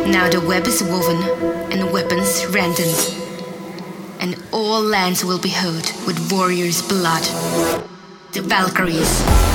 Now the web is woven and weapons rendered, and all lands will be held with warriors' blood. The Valkyries